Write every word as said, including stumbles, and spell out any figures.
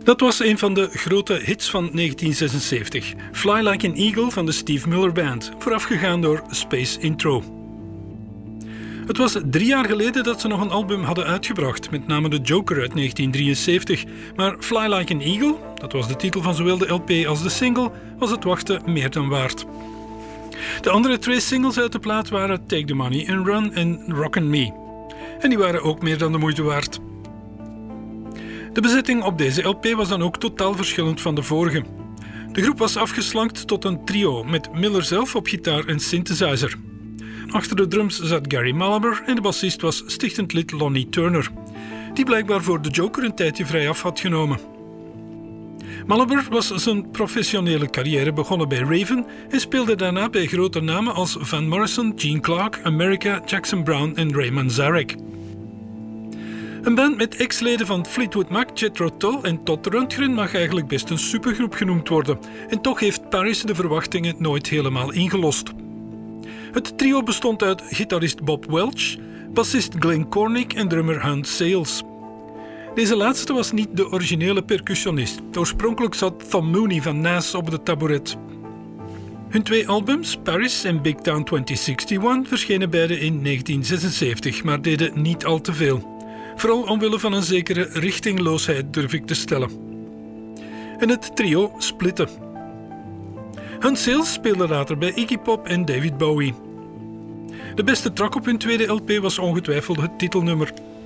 Dat was een van de grote hits van negentien zesenzeventig. Fly Like an Eagle van de Steve Miller Band, voorafgegaan door Space Intro. Het was drie jaar geleden dat ze nog een album hadden uitgebracht, met name The Joker uit negentien drieënzeventig. Maar Fly Like an Eagle, dat was de titel van zowel de L P als de single, was het wachten meer dan waard. De andere twee singles uit de plaat waren Take the Money and Run en Rockin' Me. En die waren ook meer dan de moeite waard. De bezetting op deze L P was dan ook totaal verschillend van de vorige. De groep was afgeslankt tot een trio met Miller zelf op gitaar en synthesizer. Achter de drums zat Gary Malaber en de bassist was stichtend lid Lonnie Turner, die blijkbaar voor The Joker een tijdje vrij af had genomen. Malaber was zijn professionele carrière begonnen bij Raven en speelde daarna bij grote namen als Van Morrison, Gene Clark, America, Jackson Browne en Ray Manzarek. Een band met ex-leden van Fleetwood Mac, Jethro Tull en Todd Rundgren mag eigenlijk best een supergroep genoemd worden. En toch heeft Paris de verwachtingen nooit helemaal ingelost. Het trio bestond uit gitarist Bob Welch, bassist Glenn Cornick en drummer Hunt Sales. Deze laatste was niet de originele percussionist. Oorspronkelijk zat Tom Mooney van Nas op de tabouret. Hun twee albums, Paris en Big Town twintig eenenzestig, verschenen beide in negentien zesenzeventig, maar deden niet al te veel. Vooral omwille van een zekere richtingloosheid, durf ik te stellen. En het trio splitte. Hunt Sales speelde later bij Iggy Pop en David Bowie. De beste track op hun tweede L P was ongetwijfeld het titelnummer.